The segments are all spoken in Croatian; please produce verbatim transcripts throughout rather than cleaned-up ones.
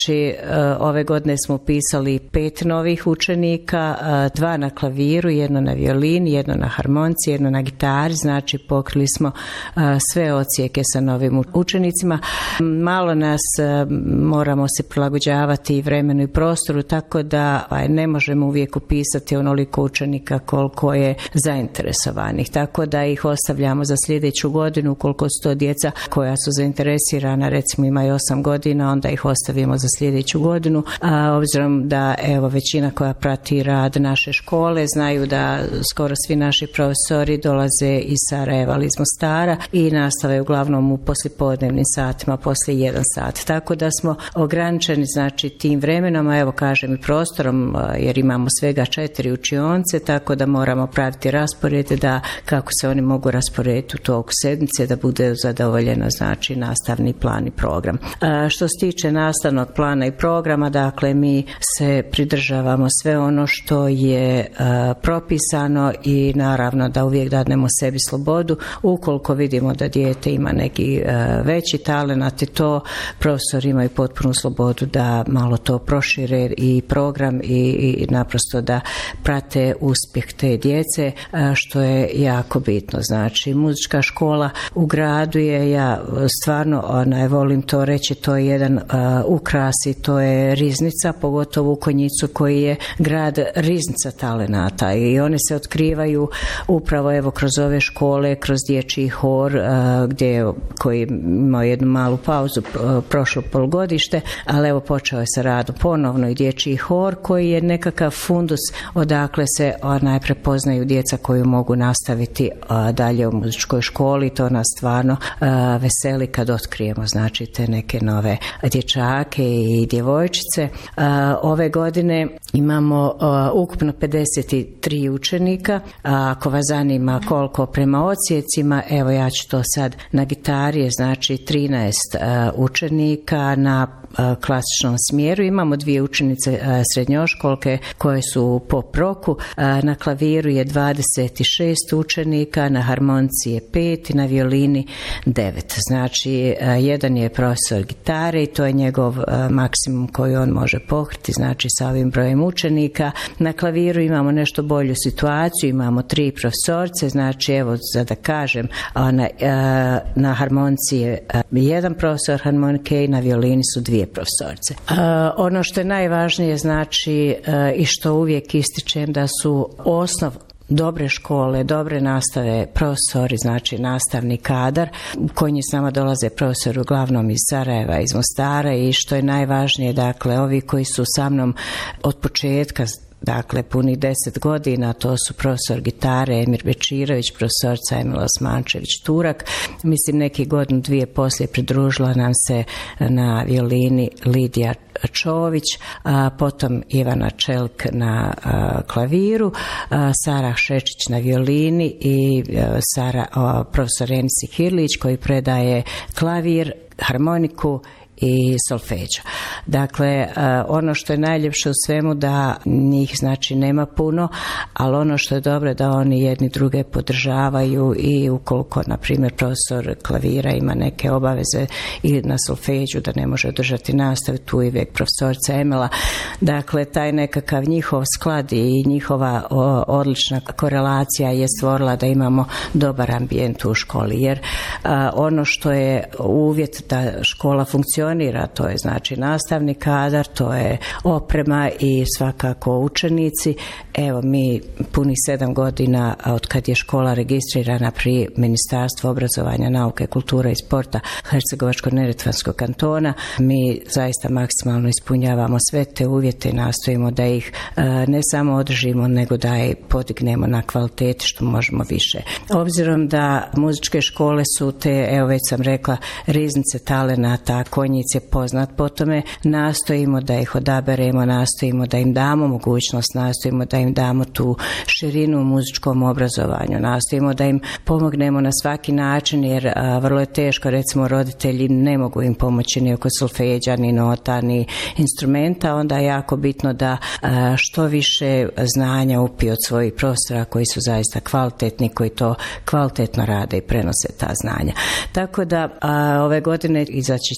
Znači, ove godine smo upisali pet novih učenika, dva na klaviru, jedno na violini, jedno na harmonici, jedno na gitari, znači pokrili smo sve odsjeke sa novim učenicima. Malo nas moramo se prilagođavati i vremenu i prostoru, tako da ne možemo uvijek upisati onoliko učenika koliko je zainteresovanih, tako da ih ostavljamo za sljedeću godinu. Koliko su to djeca koja su zainteresirana, recimo imaju osam godina, onda ih ostavimo za sljedeću godinu, a obzirom da evo većina koja prati rad naše škole znaju da skoro svi naši profesori dolaze iz Sarajeva ili iz Mostara i nastave uglavnom u poslijepodnevnim satima poslije jedan sat, tako da smo ograničeni znači tim vremenom, a evo kažem i prostorom, jer imamo svega četiri učionce, tako da moramo praviti raspored da kako se oni mogu rasporediti u toku sedmice da bude zadovoljeno znači nastavni plan i program. A što se tiče nastavnog plana i programa, dakle mi se pridržavamo sve ono što je a, propisano i naravno da uvijek dadnemo sebi slobodu. Ukoliko vidimo da dijete ima neki a, veći talenat i to profesori imaju potpunu slobodu da malo to prošire i program i, i naprosto da prate uspjeh te djece, a, što je jako bitno. Znači muzička škola u gradu je, ja stvarno onaj, volim to reći, to je jedan uh, ukras i to je riznica, pogotovo u Konjicu koji je grad riznica talenata i one se otkrivaju upravo evo kroz ove škole, kroz dječji hor uh, gdje koji imao jednu malu pauzu uh, prošlo polugodište, ali evo počeo je sa radom ponovno i dječji hor koji je nekakav fundus odakle se onaj prepoznaju djeca koju mogu nastaviti uh, dalje u muzičkoj školi. To nas stvarno uh, veseli kad otkrijemo znači te neke nove dječake i djevojčice. Uh, ove godine imamo uh, ukupno pedeset tri učenika. Uh, ako vas zanima koliko prema odsjecima, evo ja ću to sad na gitari je znači trinaest uh, učenika na klasičnom smjeru. Imamo dvije učenice srednjoškolke koje su u pop roku. Na klaviru je dvadeset šest učenika, na harmonici je pet i na violini devet. Znači, jedan je profesor gitare i to je njegov maksimum koji on može pokriti, znači sa ovim brojem učenika. Na klaviru imamo nešto bolju situaciju, imamo tri profesorce, znači evo za da kažem, na, na harmonici je jedan profesor harmonike i na violini su dvije profesorce. Uh, ono što je najvažnije znači uh, i što uvijek ističem da su osnov dobre škole, dobre nastave, profesori, znači nastavni kadar, koji s nama dolaze profesori uglavnom iz Sarajeva, iz Mostara i što je najvažnije, dakle, ovi koji su sa mnom od početka, dakle, punih deset godina, to su profesor gitare Emir Bečirović, profesorca Emila Osmančević-Turak. Mislim, neki godinu, dvije poslije pridružila nam se na violini Lidija Čović, a potom Ivana Čelk na a, klaviru, a, Sara Šečić na violini i a, Sara, a, profesor Enisi Hirlić koji predaje klavir, harmoniku i solfeđo. Dakle, ono što je najljepše u svemu da njih znači nema puno, ali ono što je dobro da oni jedni druge podržavaju i ukoliko, na primjer, profesor klavira ima neke obaveze ili na solfeđu da ne može održati nastavu, tu je uvijek profesorca Emila. Dakle, taj nekakav njihov sklad i njihova o, odlična korelacija je stvorila da imamo dobar ambijent u školi, jer a, ono što je uvjet da škola funkcionira, to je znači nastavni kadar, to je oprema i svakako učenici. Evo mi puni sedam godina od kad je škola registrirana pri Ministarstvu obrazovanja, nauke, kulture i sporta Hercegovačko-neretvanskog kantona. Mi zaista maksimalno ispunjavamo sve te uvjete i nastojimo da ih ne samo održimo, nego da ih podignemo na kvaliteti što možemo više. Obzirom da muzičke škole su te, evo već sam rekla, riznice talenata, Konjic je poznat po tome, nastojimo da ih odaberemo, nastojimo da im damo mogućnost, nastojimo da im damo tu širinu u muzičkom obrazovanju, nastojimo da im pomognemo na svaki način, jer a, vrlo je teško, recimo roditelji ne mogu im pomoći ni oko solfeđa, ni nota, ni instrumenta, onda je jako bitno da a, što više znanja upiju od svojih profesora koji su zaista kvalitetni, koji to kvalitetno rade i prenose ta znanja. Tako da a, ove godine izaći će trinaest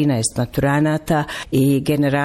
trinaest maturanata i generacija